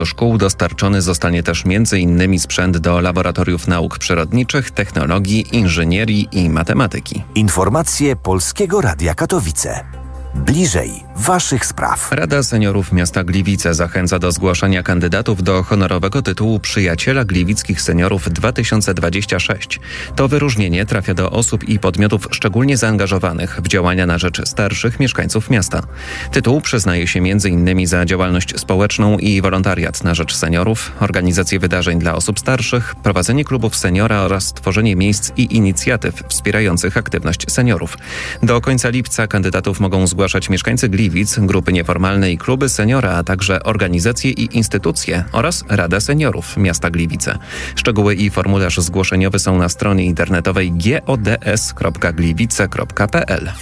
Do szkół dostarczony zostanie też m.in. sprzęt do laboratoriów nauk przyrodniczych, technologii, inżynierii i matematyki. Informacje Polskiego Radia Katowice. Bliżej Waszych spraw. Rada Seniorów Miasta Gliwice zachęca do zgłaszania kandydatów do honorowego tytułu Przyjaciela Gliwickich Seniorów 2026. To wyróżnienie trafia do osób i podmiotów szczególnie zaangażowanych w działania na rzecz starszych mieszkańców miasta. Tytuł przyznaje się m.in. za działalność społeczną i wolontariat na rzecz seniorów, organizację wydarzeń dla osób starszych, prowadzenie klubów seniora oraz tworzenie miejsc i inicjatyw wspierających aktywność seniorów. Do końca lipca kandydatów mogą zgłaszać mieszkańcy Gliwic, grupy nieformalne i kluby seniora, a także organizacje i instytucje oraz Rada Seniorów Miasta Gliwice. Szczegóły i formularz zgłoszeniowy są na stronie internetowej gods.gliwice.pl.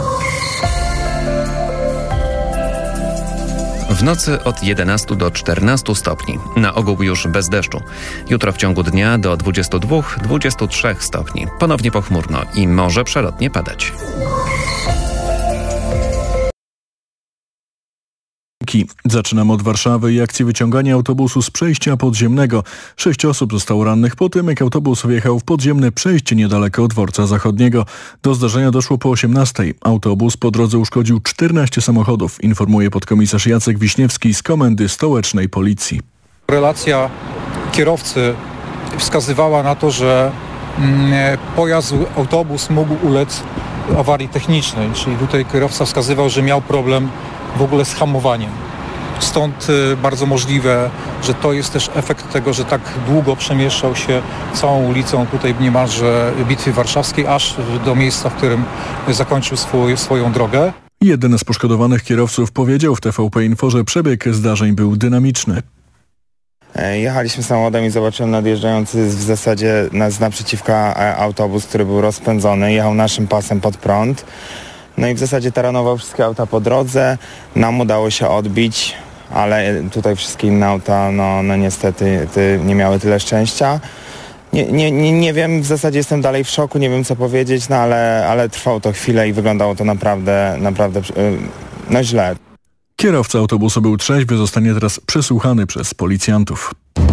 W nocy od 11 do 14 stopni. Na ogół już bez deszczu. Jutro w ciągu dnia do 22-23 stopni. Ponownie pochmurno i może przelotnie padać. Zaczynamy od Warszawy i akcji wyciągania autobusu z przejścia podziemnego. 6 osób zostało rannych po tym, jak autobus wjechał w podziemne przejście niedaleko od dworca zachodniego. Do zdarzenia doszło po 18:00. Autobus po drodze uszkodził 14 samochodów, informuje podkomisarz Jacek Wiśniewski z Komendy Stołecznej Policji. Relacja kierowcy wskazywała na to, że autobus mógł ulec awarii technicznej, czyli tutaj kierowca wskazywał, że miał problem w ogóle z hamowaniem. Stąd bardzo możliwe, że to jest też efekt tego, że tak długo przemieszczał się całą ulicą tutaj niemalże Bitwy Warszawskiej, aż do miejsca, w którym zakończył swoją drogę. Jeden z poszkodowanych kierowców powiedział w TVP Info, że przebieg zdarzeń był dynamiczny. Jechaliśmy samochodem i zobaczyłem nadjeżdżający w zasadzie z naprzeciwka autobus, który był rozpędzony, jechał naszym pasem pod prąd. No i w zasadzie taranował wszystkie auta po drodze, nam udało się odbić, ale tutaj wszystkie inne auta no niestety nie miały tyle szczęścia. Nie wiem, w zasadzie jestem dalej w szoku, nie wiem co powiedzieć, no ale trwało to chwilę i wyglądało to naprawdę źle. Kierowca autobusu był trzeźwy, zostanie teraz przesłuchany przez policjantów.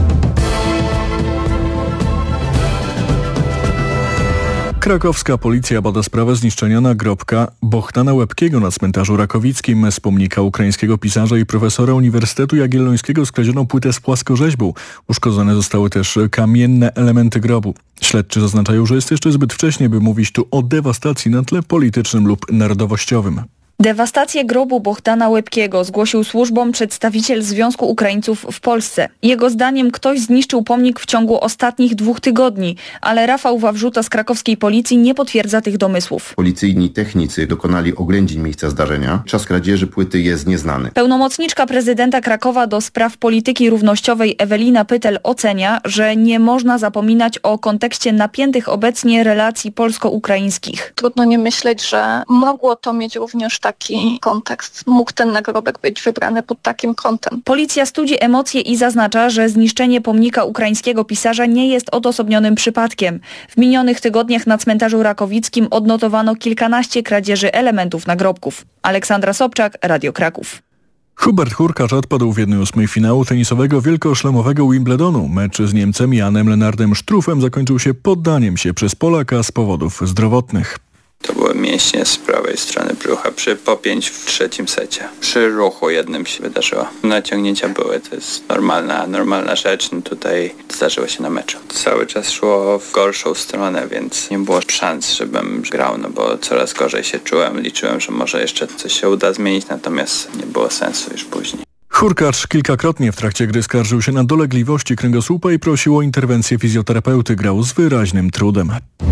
Krakowska policja bada sprawę zniszczenia nagrobka Bohdana Łebkiego na cmentarzu rakowickim. Z pomnika ukraińskiego pisarza i profesora Uniwersytetu Jagiellońskiego skradziono płytę z płaskorzeźbą. Uszkodzone zostały też kamienne elementy grobu. Śledczy zaznaczają, że jest jeszcze zbyt wcześnie, by mówić tu o dewastacji na tle politycznym lub narodowościowym. Dewastację grobu Bohdana Łebkiego zgłosił służbom przedstawiciel Związku Ukraińców w Polsce. Jego zdaniem ktoś zniszczył pomnik w ciągu ostatnich 2 tygodni, ale Rafał Wawrzuta z krakowskiej policji nie potwierdza tych domysłów. Policyjni technicy dokonali oględzin miejsca zdarzenia. Czas kradzieży płyty jest nieznany. Pełnomocniczka prezydenta Krakowa do spraw polityki równościowej Ewelina Pytel ocenia, że nie można zapominać o kontekście napiętych obecnie relacji polsko-ukraińskich. Trudno nie myśleć, że mogło to mieć również taki kontekst. Mógł ten nagrobek być wybrany pod takim kątem. Policja studzi emocje i zaznacza, że zniszczenie pomnika ukraińskiego pisarza nie jest odosobnionym przypadkiem. W minionych tygodniach na cmentarzu rakowickim odnotowano kilkanaście kradzieży elementów nagrobków. Aleksandra Sobczak, Radio Kraków. Hubert Hurkacz odpadł w 1/8 finału tenisowego wielkoszlemowego Wimbledonu. Mecz z Niemcem Janem Lennardem Struffem zakończył się poddaniem się przez Polaka z powodów zdrowotnych. To były mięśnie z prawej strony brzucha po 5 w trzecim secie. Przy ruchu jednym się wydarzyło. Naciągnięcia były, to jest normalna rzecz. Tutaj zdarzyło się na meczu. Cały czas szło w gorszą stronę, więc nie było szans, żebym grał, no bo coraz gorzej się czułem. Liczyłem, że może jeszcze coś się uda zmienić, natomiast nie było sensu już później. Hurkacz kilkakrotnie w trakcie gry skarżył się na dolegliwości kręgosłupa i prosił o interwencję fizjoterapeuty. Grał z wyraźnym trudem.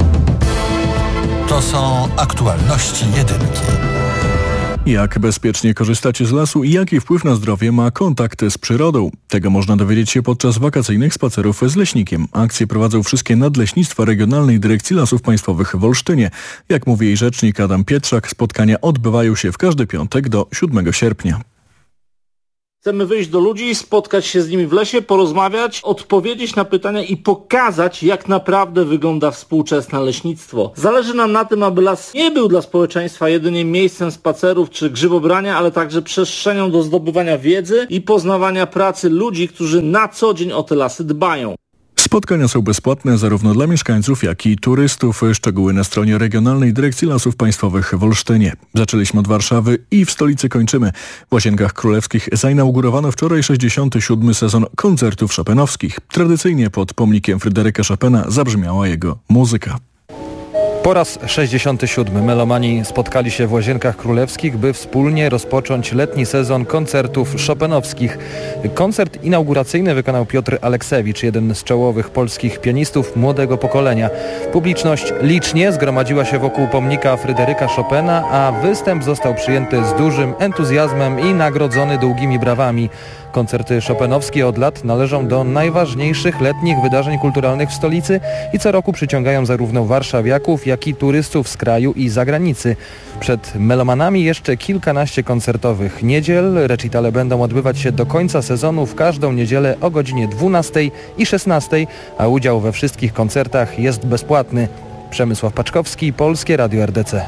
To są aktualności jedynki. Jak bezpiecznie korzystać z lasu i jaki wpływ na zdrowie ma kontakt z przyrodą? Tego można dowiedzieć się podczas wakacyjnych spacerów z leśnikiem. Akcje prowadzą wszystkie nadleśnictwa Regionalnej Dyrekcji Lasów Państwowych w Olsztynie. Jak mówi jej rzecznik Adam Pietrzak, spotkania odbywają się w każdy piątek do 7 sierpnia. Chcemy wyjść do ludzi, spotkać się z nimi w lesie, porozmawiać, odpowiedzieć na pytania i pokazać, jak naprawdę wygląda współczesne leśnictwo. Zależy nam na tym, aby las nie był dla społeczeństwa jedynie miejscem spacerów czy grzybobrania, ale także przestrzenią do zdobywania wiedzy i poznawania pracy ludzi, którzy na co dzień o te lasy dbają. Spotkania są bezpłatne zarówno dla mieszkańców, jak i turystów. Szczegóły na stronie Regionalnej Dyrekcji Lasów Państwowych w Olsztynie. Zaczęliśmy od Warszawy i w stolicy kończymy. W Łazienkach Królewskich zainaugurowano wczoraj 67. sezon koncertów chopinowskich. Tradycyjnie pod pomnikiem Fryderyka Chopina zabrzmiała jego muzyka. Po raz 67. melomani spotkali się w Łazienkach Królewskich, by wspólnie rozpocząć letni sezon koncertów chopinowskich. Koncert inauguracyjny wykonał Piotr Aleksewicz, jeden z czołowych polskich pianistów młodego pokolenia. Publiczność licznie zgromadziła się wokół pomnika Fryderyka Chopina, a występ został przyjęty z dużym entuzjazmem i nagrodzony długimi brawami. Koncerty chopinowskie od lat należą do najważniejszych letnich wydarzeń kulturalnych w stolicy i co roku przyciągają zarówno warszawiaków, jak i turystów z kraju i zagranicy. Przed melomanami jeszcze kilkanaście koncertowych niedziel. Recitale będą odbywać się do końca sezonu w każdą niedzielę o godzinie 12 i 16, a udział we wszystkich koncertach jest bezpłatny. Przemysław Paczkowski, Polskie Radio RDC.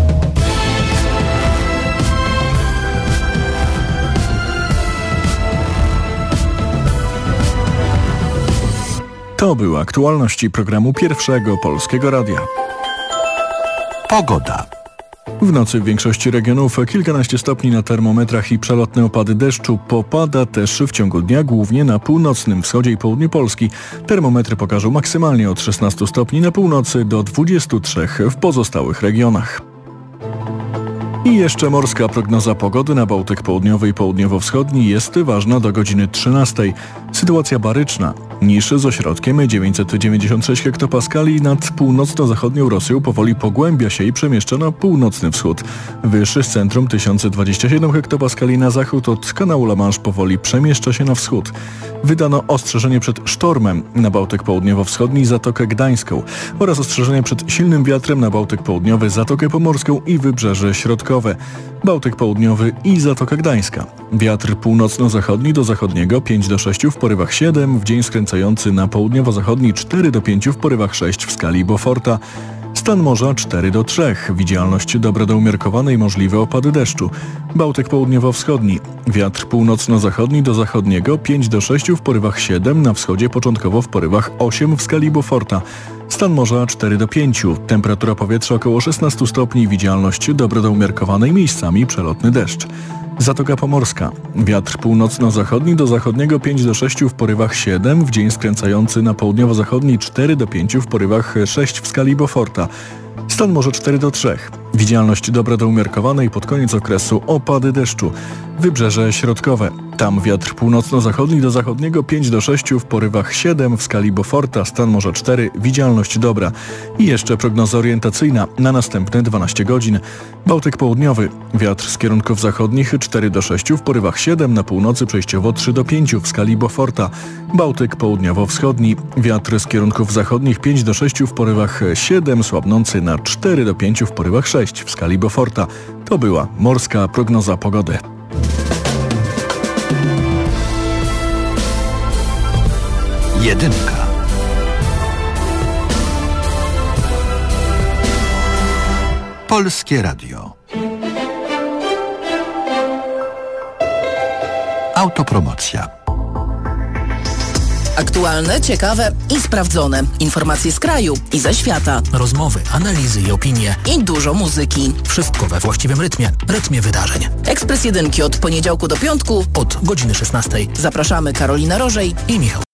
To były aktualności programu Pierwszego Polskiego Radia. Pogoda. W nocy w większości regionów kilkanaście stopni na termometrach i przelotne opady deszczu. Popada też w ciągu dnia, głównie na północnym wschodzie i południu Polski. Termometry pokażą maksymalnie od 16 stopni na północy do 23 w pozostałych regionach. I jeszcze morska prognoza pogody na Bałtyk Południowy i Południowo-Wschodni jest ważna do godziny 13. Sytuacja baryczna. Niż z ośrodkiem 996 hektopaskali nad północno-zachodnią Rosją powoli pogłębia się i przemieszcza na północny wschód. Wyższy z centrum 1027 hektopaskali na zachód od kanału La Manche powoli przemieszcza się na wschód. Wydano ostrzeżenie przed sztormem na Bałtyk Południowo-Wschodni i Zatokę Gdańską oraz ostrzeżenie przed silnym wiatrem na Bałtyk Południowy, Zatokę Pomorską i Wybrzeże Środkowe. Bałtyk Południowy i Zatoka Gdańska. Wiatr północno-zachodni do zachodniego 5 do 6 w porywach 7, w dzień skręcający na południowo-zachodni 4 do 5 w porywach 6 w skali Beauforta. Stan morza 4 do 3, widzialność dobra do umiarkowanej, możliwe opady deszczu. Bałtyk Południowo-Wschodni. Wiatr północno-zachodni do zachodniego 5 do 6 w porywach 7, na wschodzie początkowo w porywach 8 w skali Beauforta. Stan morza 4 do 5, temperatura powietrza około 16 stopni, widzialność dobra do umiarkowanej, miejscami przelotny deszcz. Zatoka Pomorska. Wiatr północno-zachodni do zachodniego 5 do 6 w porywach 7, w dzień skręcający na południowo-zachodni 4 do 5 w porywach 6 w skali Beauforta. Stan morza 4 do 3. Widzialność dobra do umiarkowanej, pod koniec okresu opady deszczu. Wybrzeże Środkowe. Tam wiatr północno-zachodni do zachodniego 5 do 6 w porywach 7 w skali Beauforta, stan morza 4, widzialność dobra. I jeszcze prognoza orientacyjna na następne 12 godzin. Bałtyk Południowy. Wiatr z kierunków zachodnich 4 do 6 w porywach 7, na północy przejściowo 3 do 5 w skali Beauforta. Bałtyk Południowo-Wschodni. Wiatr z kierunków zachodnich 5 do 6 w porywach 7, słabnący na 4 do 5 w porywach 6 w skali Beauforta. To była morska prognoza pogody. Jedynka. Polskie Radio. Autopromocja. Aktualne, ciekawe i sprawdzone. Informacje z kraju i ze świata. Rozmowy, analizy i opinie. I dużo muzyki. Wszystko we właściwym rytmie wydarzeń. Ekspres Jedynki od poniedziałku do piątku od godziny 16. Zapraszamy Karolina Rożej i Michał